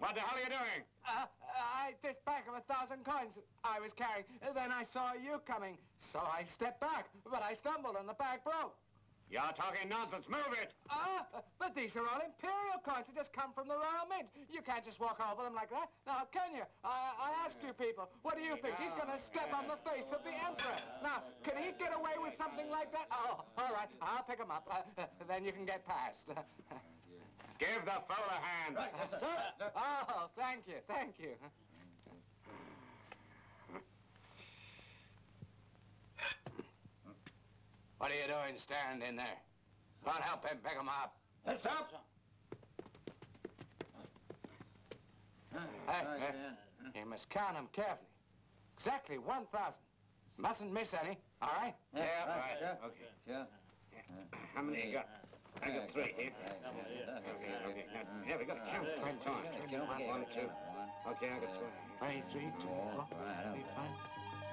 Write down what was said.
What the hell are you doing? This bag of 1,000 coins I was carrying. Then I saw you coming, so I stepped back. But I stumbled and the bag broke. You're talking nonsense. Move it! But these are all imperial coins that just come from the Royal Mint. You can't just walk over them like that. Now, can you? I ask you people, what do you think? He's going to step on the face of the Emperor. Now, can he get away with something like that? Oh, all right, I'll pick him up. Then you can get past. Give the fellow a hand. Right, yes, sir. Oh, thank you, thank you. What are you doing standing in there? Don't help him pick him up. Let's stop. Hey, you must count them carefully. Exactly 1,000. Mustn't miss any, all right? Yeah, right, right. sure. Okay. Sure. How many you got? I got 3 here. Okay. Yeah, we got to count 10 times. 1, 2. Okay, I got 20. 23, 24, 25.